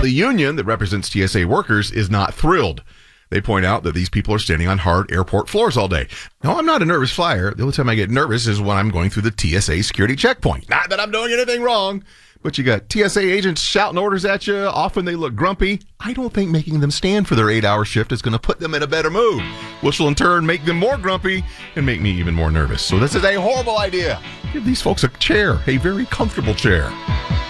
The union that represents TSA workers is not thrilled. They point out that these people are standing on hard airport floors all day. No, I'm not a nervous flyer. The only time I get nervous is when I'm going through the TSA security checkpoint. Not that I'm doing anything wrong, but you got TSA agents shouting orders at you. Often they look grumpy. I don't think making them stand for their 8-hour shift is going to put them in a better mood, which will in turn make them more grumpy and make me even more nervous. So this is a horrible idea. Give these folks a chair, a very comfortable chair.